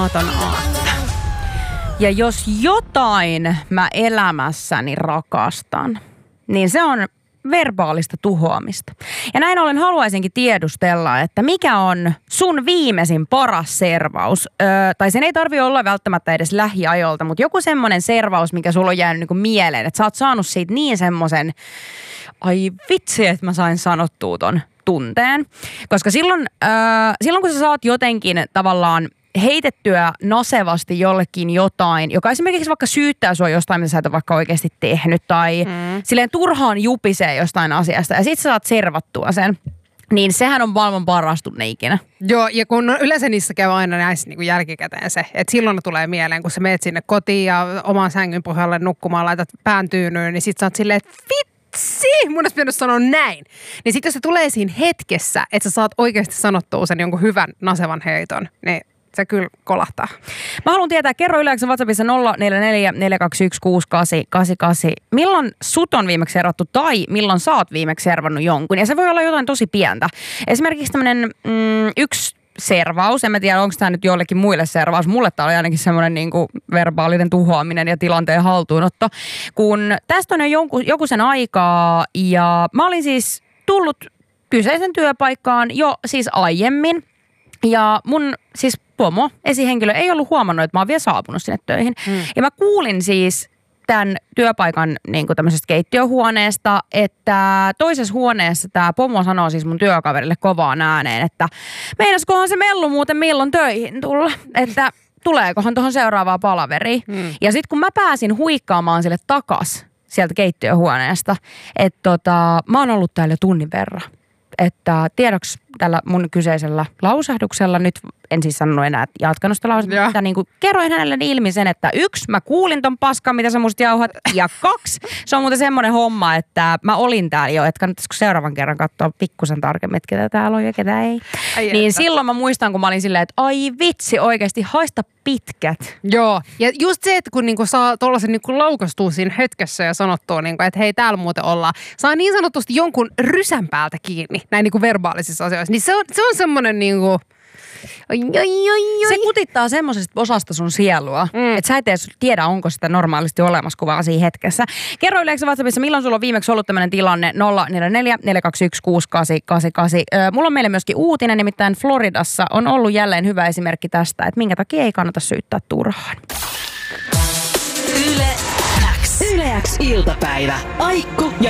Ja jos jotain mä elämässäni rakastan, niin se on verbaalista tuhoamista. Ja näin ollen haluaisinkin tiedustella, että mikä on sun viimeisin paras servaus? Tai sen ei tarvitse olla välttämättä edes lähiajolta, mutta joku semmoinen servaus, mikä sulla on jäänyt niinku mieleen, että sä oot saanut siitä niin semmoisen, ai vitsi, että mä sain sanottua ton tunteen. Koska silloin kun sä saat jotenkin tavallaan heitettyä nasevasti jollekin jotain, joka esimerkiksi vaikka syyttää sua jostain, mitä sä et ole vaikka oikeasti tehnyt, tai silleen turhaan jupisee jostain asiasta, ja sit sä saat servattua sen, niin sehän on maailman paras tunne ikinä. Joo, ja kun yleensä niissä käy aina näissä niin kuin jälkikäteen se, että silloin tulee mieleen, kun sä meet sinne kotiin ja oman sängyn pohjalle nukkumaan, laitat pään tyynyyn, niin sit sä oot silleen, että mun olisi pitänyt sanoa näin. Niin sit jos se tulee siinä hetkessä, että sä saat oikeasti sanottua sen jonkun hyvän nasevan heiton, niin se kyllä kolahtaa. Mä haluan tietää, kerro Yle X:n WhatsAppissa 044 421 6888. Milloin sut on viimeksi servattu tai milloin sä oot viimeksi servannut jonkun? Ja se voi olla jotain tosi pientä. Esimerkiksi tämmönen yksi servaus, en mä tiedä onko tämä nyt jollekin muille servaus. Mulle tää oli ainakin semmoinen niinku verbaalinen tuhoaminen ja tilanteen haltuunotto. Kun tästä on jo joku sen aikaa ja mä olin siis tullut kyseisen työpaikkaan jo siis aiemmin. Ja mun siis pomo, esihenkilö, ei ollut huomannut, että mä oon vielä saapunut sinne töihin. Ja mä kuulin siis tämän työpaikan niin kuin tämmöisestä keittiöhuoneesta, että toisessa huoneessa tämä pomo sanoo siis mun työkaverille kovaan ääneen, että meinaskohan se Mellu muuten milloin töihin tulla, että tuleekohan tuohon seuraavaan palaveriin. Ja sitten kun mä pääsin huikkaamaan sille takas sieltä keittiöhuoneesta, että mä oon ollut täällä jo tunnin verran. Että tiedoksi tällä mun kyseisellä lausahduksella, nyt en siis sanonut enää jatkanut sitä lausahdusta, niin kuin kerroin hänelle ilmi sen, että 1, mä kuulin ton paskan, mitä sä musta jauhat, ja 2, se on muuten semmoinen homma, että mä olin täällä jo, että kannattaisiko seuraavan kerran katsoa pikkusen tarkemmin, että ketä täällä on ja ketä ei. Niin silloin mä muistan, kun mä olin silleen, että ai vitsi oikeasti, haista pitkät. Joo, ja just se, että kun niinku saa tollasen niinku laukastua siinä hetkessä ja sanottua, niinku, että hei täällä muuten ollaan, saa niin sanotusti jonkun rysän päältä kiinni näin niinku verbaalisissa asioissa, niin se on semmoinen niinku se kutittaa semmoisesta osasta sun sielua, että sä et edes tiedä, onko sitä normaalisti olemassa kuvaa siinä hetkessä. Kerro Yle X:n WhatsAppissa, milloin sulla on viimeksi ollut tämmöinen tilanne 044 421 6888. Mulla on meille myöskin uutinen, nimittäin Floridassa on ollut jälleen hyvä esimerkki tästä, että minkä takia ei kannata syyttää turhaan. Yle X iltapäivä. Aikku ja